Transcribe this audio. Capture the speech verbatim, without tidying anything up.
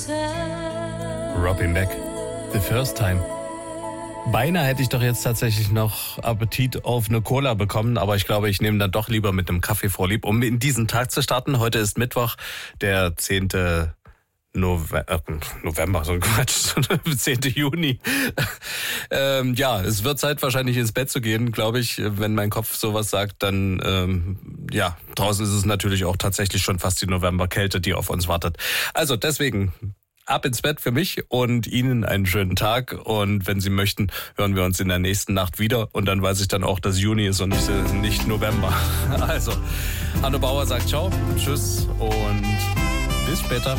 Robin Beck, The First Time. Beinahe hätte ich doch jetzt tatsächlich noch Appetit auf eine Cola bekommen, aber ich glaube, ich nehme dann doch lieber mit einem Kaffee vorlieb, um in diesen Tag zu starten. Heute ist Mittwoch, der zehnte November, äh, November, so ein Quatsch, zehnte Juni. ähm, ja, es wird Zeit, wahrscheinlich ins Bett zu gehen, glaube ich. Wenn mein Kopf sowas sagt, dann, ähm, ja, draußen ist es natürlich auch tatsächlich schon fast die Novemberkälte, die auf uns wartet. Also deswegen ab ins Bett für mich und Ihnen einen schönen Tag. Und wenn Sie möchten, hören wir uns in der nächsten Nacht wieder. Und dann weiß ich dann auch, dass Juni ist und nicht, nicht November. Also, Hanno Bauer sagt ciao, tschüss und bis später.